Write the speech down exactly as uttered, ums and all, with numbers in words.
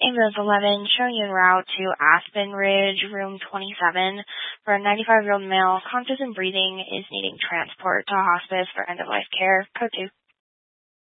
Ambulance eleven, showing you en route to Aspen Ridge, room twenty-seven, for a ninety-five-year-old male, conscious and breathing, is needing transport to hospice for end-of-life care. Code two.